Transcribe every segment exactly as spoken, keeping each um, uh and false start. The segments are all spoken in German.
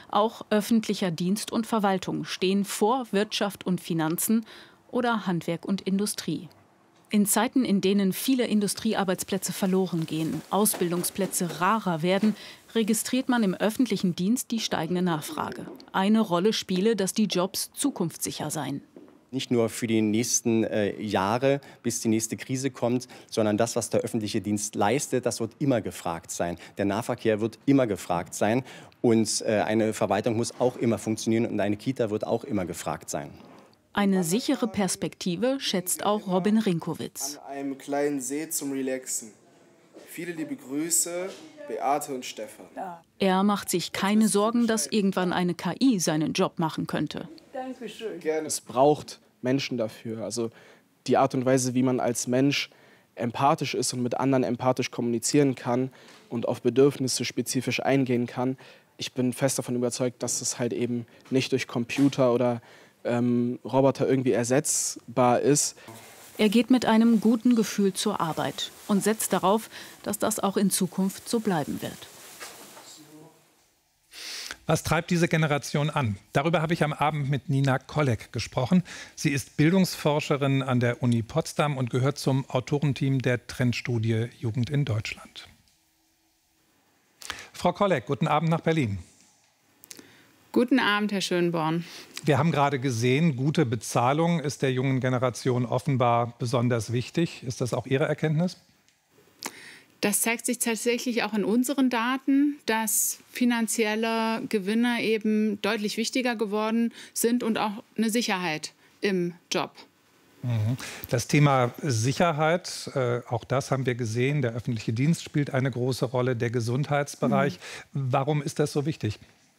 Auch öffentlicher Dienst und Verwaltung stehen vor Wirtschaft und Finanzen oder Handwerk und Industrie. In Zeiten, in denen viele Industriearbeitsplätze verloren gehen, Ausbildungsplätze rarer werden, registriert man im öffentlichen Dienst die steigende Nachfrage. Eine Rolle spiele, dass die Jobs zukunftssicher seien. Nicht nur für die nächsten äh, Jahre, bis die nächste Krise kommt, sondern das, was der öffentliche Dienst leistet, das wird immer gefragt sein. Der Nahverkehr wird immer gefragt sein und äh, eine Verwaltung muss auch immer funktionieren und eine Kita wird auch immer gefragt sein. Eine sichere Perspektive schätzt auch Robin Rinkowitz. An einem kleinen See zum Relaxen. Viele liebe Grüße, Beate und Stefan. Er macht sich keine Sorgen, dass irgendwann eine K I seinen Job machen könnte. Es braucht Menschen dafür. Also die Art und Weise, wie man als Mensch empathisch ist und mit anderen empathisch kommunizieren kann und auf Bedürfnisse spezifisch eingehen kann. Ich bin fest davon überzeugt, dass es halt eben nicht durch Computer oder ähm, Roboter irgendwie ersetzbar ist. Er geht mit einem guten Gefühl zur Arbeit und setzt darauf, dass das auch in Zukunft so bleiben wird. Was treibt diese Generation an? Darüber habe ich am Abend mit Nina Kolleg gesprochen. Sie ist Bildungsforscherin an der Uni Potsdam und gehört zum Autorenteam der Trendstudie Jugend in Deutschland. Frau Kolleg, guten Abend nach Berlin. Guten Abend, Herr Schönborn. Wir haben gerade gesehen, gute Bezahlung ist der jungen Generation offenbar besonders wichtig. Ist das auch Ihre Erkenntnis? Das zeigt sich tatsächlich auch in unseren Daten, dass finanzielle Gewinne eben deutlich wichtiger geworden sind und auch eine Sicherheit im Job. Das Thema Sicherheit, äh, auch das haben wir gesehen. Der öffentliche Dienst spielt eine große Rolle, der Gesundheitsbereich. Mhm. Warum ist das so wichtig?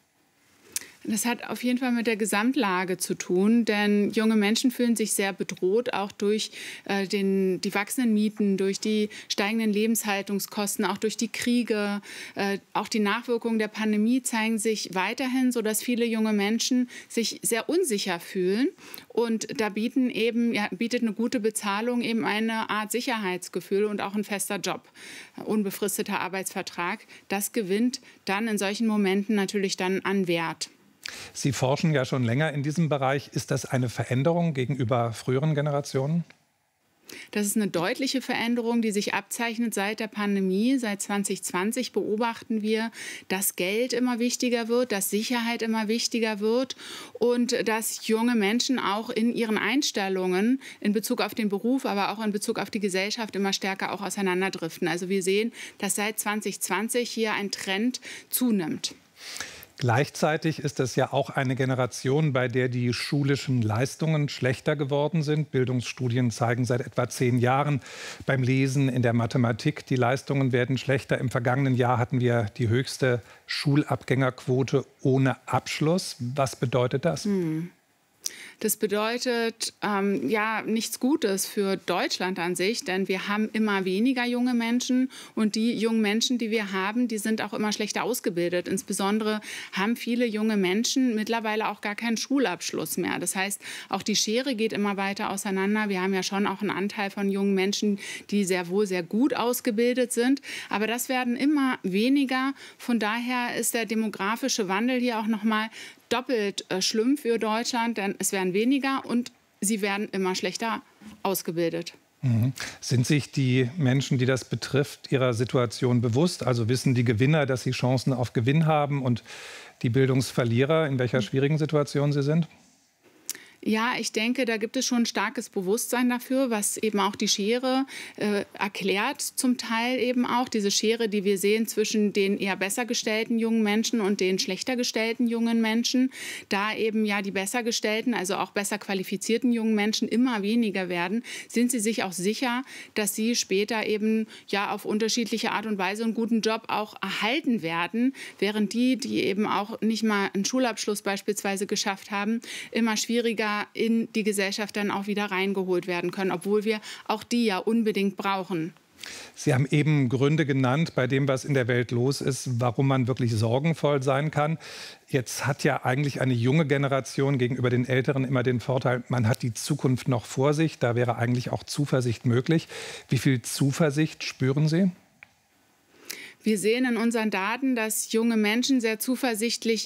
Das hat auf jeden Fall mit der Gesamtlage zu tun, denn junge Menschen fühlen sich sehr bedroht, auch durch äh, den, die wachsenden Mieten, durch die steigenden Lebenshaltungskosten, auch durch die Kriege. Äh, auch die Nachwirkungen der Pandemie zeigen sich weiterhin, sodass viele junge Menschen sich sehr unsicher fühlen. Und da bieten eben, ja, bietet eine gute Bezahlung eben eine Art Sicherheitsgefühl und auch ein fester Job, unbefristeter Arbeitsvertrag. Das gewinnt dann in solchen Momenten natürlich dann an Wert. Sie forschen ja schon länger in diesem Bereich. Ist das eine Veränderung gegenüber früheren Generationen? Das ist eine deutliche Veränderung, die sich abzeichnet seit der Pandemie. Seit zwanzig zwanzig beobachten wir, dass Geld immer wichtiger wird, dass Sicherheit immer wichtiger wird und dass junge Menschen auch in ihren Einstellungen in Bezug auf den Beruf, aber auch in Bezug auf die Gesellschaft immer stärker auch auseinanderdriften. Also wir sehen, dass seit zwanzig zwanzig hier ein Trend zunimmt. Gleichzeitig ist es ja auch eine Generation, bei der die schulischen Leistungen schlechter geworden sind. Bildungsstudien zeigen seit etwa zehn Jahren beim Lesen, in der Mathematik, die Leistungen werden schlechter. Im vergangenen Jahr hatten wir die höchste Schulabgängerquote ohne Abschluss. Was bedeutet das? Hm. Das bedeutet ähm, ja nichts Gutes für Deutschland an sich, denn wir haben immer weniger junge Menschen und die jungen Menschen, die wir haben, die sind auch immer schlechter ausgebildet. Insbesondere haben viele junge Menschen mittlerweile auch gar keinen Schulabschluss mehr. Das heißt, auch die Schere geht immer weiter auseinander. Wir haben ja schon auch einen Anteil von jungen Menschen, die sehr wohl sehr gut ausgebildet sind, aber das werden immer weniger. Von daher ist der demografische Wandel hier auch noch mal doppelt äh, schlimm für Deutschland, denn es werden weniger und sie werden immer schlechter ausgebildet. Mhm. Sind sich die Menschen, die das betrifft, ihrer Situation bewusst? Also wissen die Gewinner, dass sie Chancen auf Gewinn haben und die Bildungsverlierer, in welcher schwierigen Situation sie sind? Ja, ich denke, da gibt es schon ein starkes Bewusstsein dafür, was eben auch die Schere äh, erklärt, zum Teil eben auch. Diese Schere, die wir sehen zwischen den eher besser gestellten jungen Menschen und den schlechter gestellten jungen Menschen. Da eben ja die besser gestellten, also auch besser qualifizierten jungen Menschen immer weniger werden, sind sie sich auch sicher, dass sie später eben ja auf unterschiedliche Art und Weise einen guten Job auch erhalten werden, während die, die eben auch nicht mal einen Schulabschluss beispielsweise geschafft haben, immer schwieriger in die Gesellschaft dann auch wieder reingeholt werden können, obwohl wir auch die ja unbedingt brauchen. Sie haben eben Gründe genannt bei dem, was in der Welt los ist, warum man wirklich sorgenvoll sein kann. Jetzt hat ja eigentlich eine junge Generation gegenüber den Älteren immer den Vorteil, man hat die Zukunft noch vor sich. Da wäre eigentlich auch Zuversicht möglich. Wie viel Zuversicht spüren Sie? Wir sehen in unseren Daten, dass junge Menschen sehr zuversichtlich